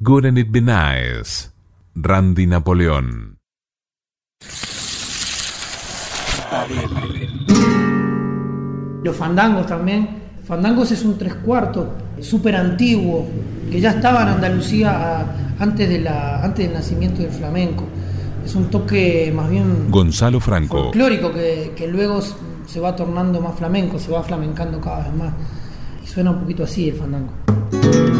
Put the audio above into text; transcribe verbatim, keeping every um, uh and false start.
Wouldn't It Be Nice, Randy Napoleón. Los fandangos también. Fandangos es un tres cuartos súper antiguo, que ya estaba en Andalucía a, antes, de la, antes del nacimiento del flamenco. Es un toque más bien Gonzalo Franco, folclórico, que, que luego se va tornando más flamenco, se va flamencando cada vez más. Y suena un poquito así el fandango.